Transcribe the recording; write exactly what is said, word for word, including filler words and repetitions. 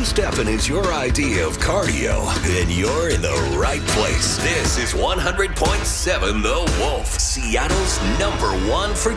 two-stepping is your idea of cardio, then you're in the right place. This is one hundred point seven The Wolf, Seattle's number one for